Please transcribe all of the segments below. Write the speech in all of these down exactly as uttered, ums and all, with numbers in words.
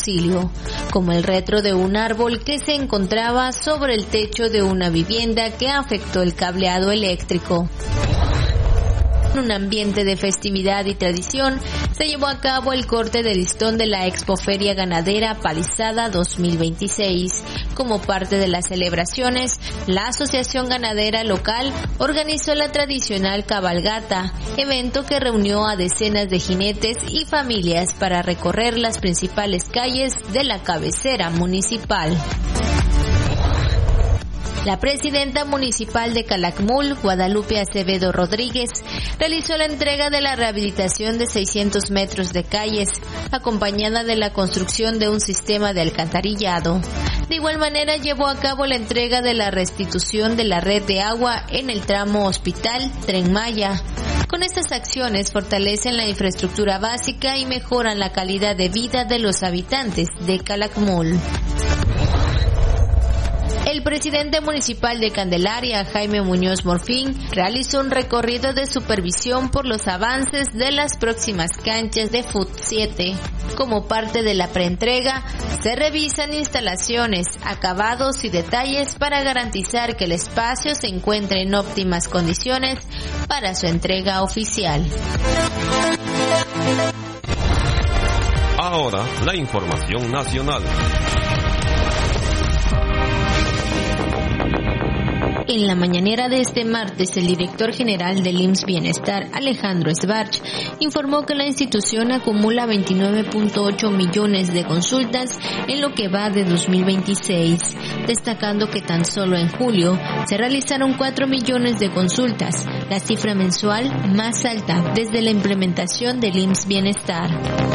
auxilio, como el retro de un árbol que se encontraba sobre el techo de una vivienda que afectó el cableado eléctrico. En un ambiente de festividad y tradición, se llevó a cabo el corte de listón de la Expoferia Ganadera Palizada dos mil veintiséis. Como parte de las celebraciones, la Asociación Ganadera Local organizó la tradicional cabalgata, evento que reunió a decenas de jinetes y familias para recorrer las principales calles de la cabecera municipal. La presidenta municipal de Calakmul, Guadalupe Acevedo Rodríguez, realizó la entrega de la rehabilitación de seiscientos metros de calles, acompañada de la construcción de un sistema de alcantarillado. De igual manera, llevó a cabo la entrega de la restitución de la red de agua en el tramo Hospital Tren Maya. Con estas acciones fortalecen la infraestructura básica y mejoran la calidad de vida de los habitantes de Calakmul. El presidente municipal de Candelaria, Jaime Muñoz Morfín, realizó un recorrido de supervisión por los avances de las próximas canchas de Fut siete. Como parte de la preentrega, se revisan instalaciones, acabados y detalles para garantizar que el espacio se encuentre en óptimas condiciones para su entrega oficial. Ahora, la información nacional. En la mañanera de este martes, el director general del I M S S Bienestar, Alejandro Sbarch, informó que la institución acumula veintinueve punto ocho millones de consultas en lo que va de dos mil veintiséis, destacando que tan solo en julio se realizaron cuatro millones de consultas, la cifra mensual más alta desde la implementación del I M S S Bienestar.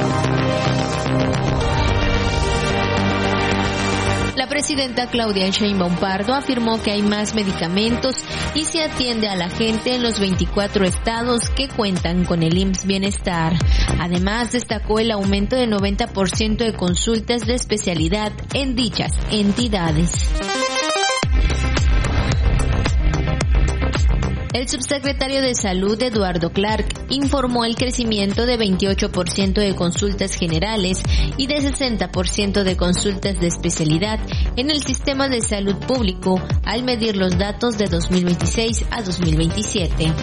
La presidenta Claudia Sheinbaum Pardo afirmó que hay más medicamentos y se atiende a la gente en los veinticuatro estados que cuentan con el I M S S Bienestar. Además, destacó el aumento de noventa por ciento de consultas de especialidad en dichas entidades. El subsecretario de Salud, Eduardo Clark, informó el crecimiento de veintiocho por ciento de consultas generales y de sesenta por ciento de consultas de especialidad en el sistema de salud público al medir los datos de dos mil veintiséis a dos mil veintisiete.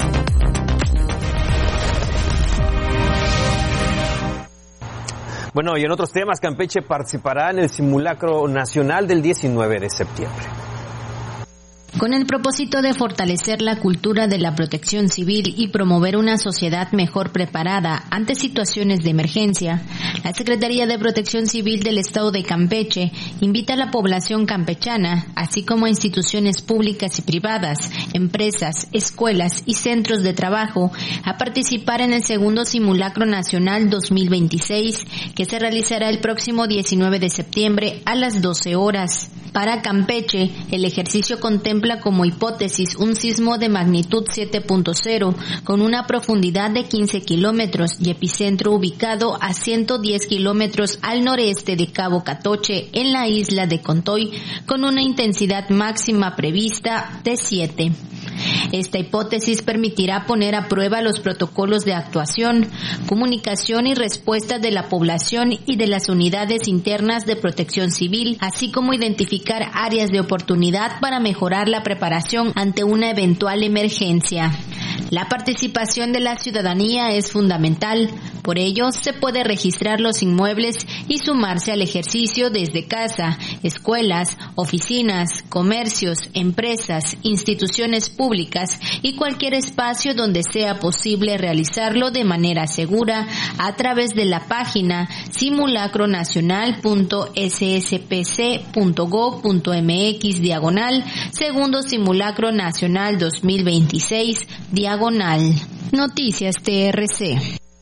Bueno, y en otros temas, Campeche participará en el simulacro nacional del diecinueve de septiembre. Con el propósito de fortalecer la cultura de la protección civil y promover una sociedad mejor preparada ante situaciones de emergencia, la Secretaría de Protección Civil del Estado de Campeche invita a la población campechana, así como a instituciones públicas y privadas, empresas, escuelas y centros de trabajo, a participar en el segundo Simulacro Nacional dos mil veintiséis, que se realizará el próximo diecinueve de septiembre a las doce horas. Para Campeche, el ejercicio contempla como hipótesis un sismo de magnitud siete punto cero con una profundidad de quince kilómetros y epicentro ubicado a ciento diez kilómetros al noreste de Cabo Catoche en la isla de Contoy, con una intensidad máxima prevista de siete. Esta hipótesis permitirá poner a prueba los protocolos de actuación, comunicación y respuesta de la población y de las unidades internas de protección civil, así como identificar áreas de oportunidad para mejorar la preparación ante una eventual emergencia. La participación de la ciudadanía es fundamental, por ello se puede registrar los inmuebles y sumarse al ejercicio desde casa, escuelas, oficinas, comercios, empresas, instituciones públicas y cualquier espacio donde sea posible realizarlo de manera segura a través de la página simulacronacional punto s s p c punto gob punto m x diagonal segundo simulacro nacional dos mil veintiséis diagonal. Noticias T R C.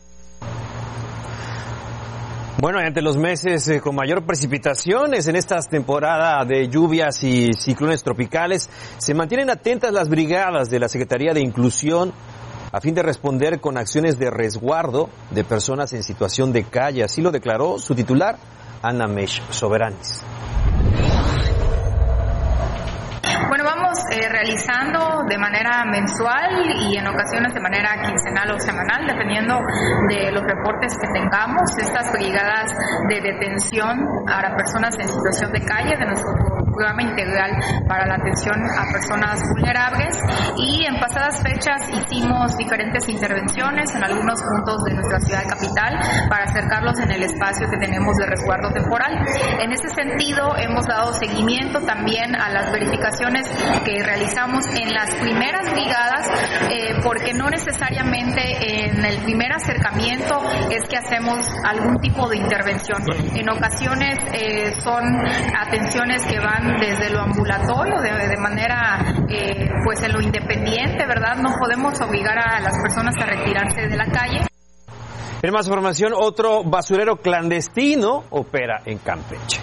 Bueno, entre los meses eh, con mayor precipitaciones en esta temporada de lluvias y ciclones tropicales, se mantienen atentas las brigadas de la Secretaría de Inclusión a fin de responder con acciones de resguardo de personas en situación de calle. Así lo declaró su titular, Ana Mesh Soberanis. Bueno, vamos eh, realizando de manera mensual y en ocasiones de manera quincenal o semanal, dependiendo de los reportes que tengamos, estas brigadas de detención para personas en situación de calle de nuestro programa integral para la atención a personas vulnerables, y en pasadas fechas hicimos diferentes intervenciones en algunos puntos de nuestra ciudad capital para acercarlos en el espacio que tenemos de resguardo temporal. En ese sentido, hemos dado seguimiento también a las verificaciones que realizamos en las primeras brigadas, eh, porque no necesariamente en el primer acercamiento es que hacemos algún tipo de intervención. En ocasiones eh, son atenciones que van desde lo ambulatorio, de, de manera eh, pues en lo independiente, ¿verdad? No podemos obligar a las personas a retirarse de la calle. En más información, otro basurero clandestino opera en Campeche.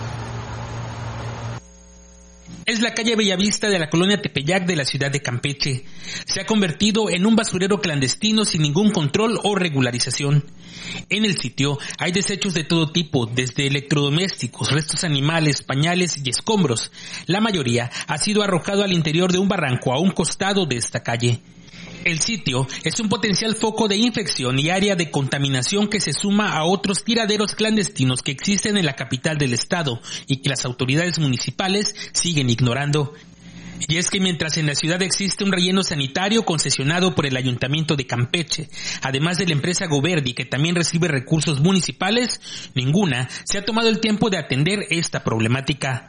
Es la calle Bellavista de la colonia Tepeyac de la ciudad de Campeche. Se ha convertido en un basurero clandestino sin ningún control o regularización. En el sitio hay desechos de todo tipo, desde electrodomésticos, restos animales, pañales y escombros. La mayoría ha sido arrojado al interior de un barranco a un costado de esta calle. El sitio es un potencial foco de infección y área de contaminación que se suma a otros tiraderos clandestinos que existen en la capital del estado y que las autoridades municipales siguen ignorando. Y es que mientras en la ciudad existe un relleno sanitario concesionado por el Ayuntamiento de Campeche, además de la empresa Goverdi, que también recibe recursos municipales, ninguna se ha tomado el tiempo de atender esta problemática.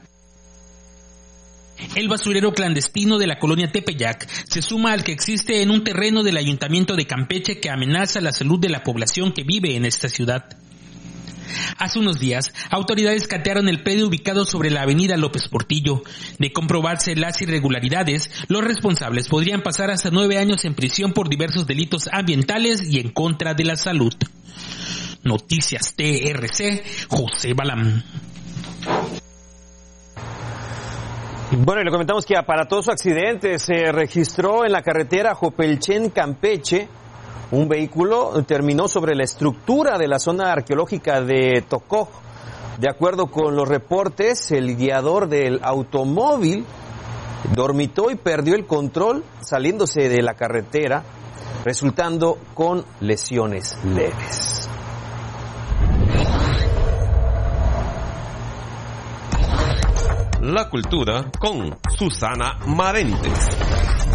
El basurero clandestino de la colonia Tepeyac se suma al que existe en un terreno del Ayuntamiento de Campeche que amenaza la salud de la población que vive en esta ciudad. Hace unos días, autoridades catearon el predio ubicado sobre la avenida López Portillo. De comprobarse las irregularidades, los responsables podrían pasar hasta nueve años en prisión por diversos delitos ambientales y en contra de la salud. Noticias T R C, José Balam. Bueno, y le comentamos que aparatoso accidente se registró en la carretera Jopelchen-Campeche. Un vehículo terminó sobre la estructura de la zona arqueológica de Tocoj. De acuerdo con los reportes, el guiador del automóvil dormitó y perdió el control saliéndose de la carretera, resultando con lesiones leves. La cultura con Susana Marentes.